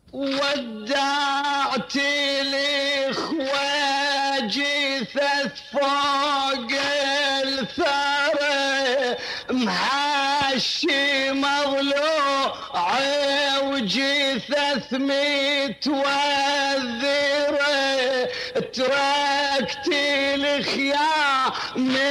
ودعت الاخوة جثث فوق الثرى محشي مضلوع وجثث متوذرة تركت الخيام